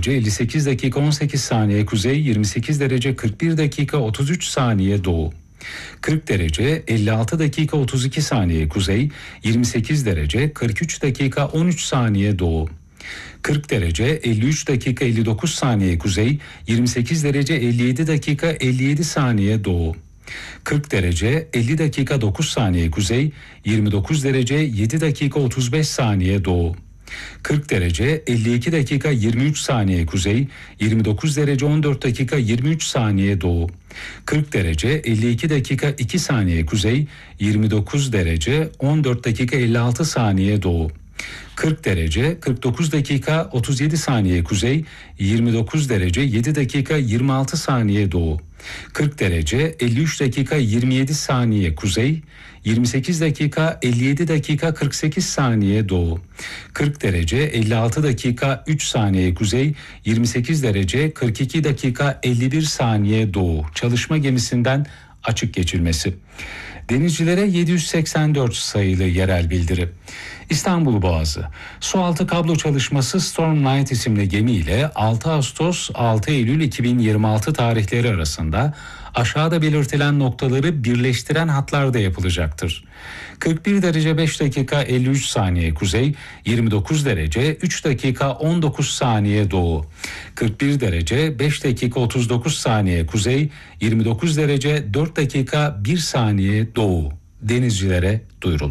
derece 58 dakika 18 saniye kuzey, 28 derece 41 dakika 33 saniye doğu. 40 derece 56 dakika 32 saniye kuzey, 28 derece 43 dakika 13 saniye doğu. 40 derece 53 dakika 59 saniye kuzey, 28 derece 57 dakika 57 saniye doğu. 40 derece 50 dakika 9 saniye kuzey, 29 derece 7 dakika 35 saniye doğu. 40 derece 52 dakika 23 saniye kuzey, 29 derece 14 dakika 23 saniye doğu. 40 derece 52 dakika 2 saniye kuzey, 29 derece 14 dakika 56 saniye doğu. 40 derece 49 dakika 37 saniye kuzey, 29 derece 7 dakika 26 saniye doğu. 40 derece 53 dakika 27 saniye kuzey, 28 dakika 57 dakika 48 saniye doğu. 40 derece 56 dakika 3 saniye kuzey, 28 derece 42 dakika 51 saniye doğu. Çalışma gemisinden açık geçilmesi. Denizcilere 784 sayılı yerel bildiri. İstanbul Boğazı. Sualtı kablo çalışması Storm Knight isimli gemiyle 6 Ağustos 6 Eylül 2026 tarihleri arasında aşağıda belirtilen noktaları birleştiren hatlarda yapılacaktır. 41 derece 5 dakika 53 saniye kuzey, 29 derece 3 dakika 19 saniye doğu. 41 derece 5 dakika 39 saniye kuzey, 29 derece 4 dakika 1 saniye doğu. Denizcilere duyuruldu.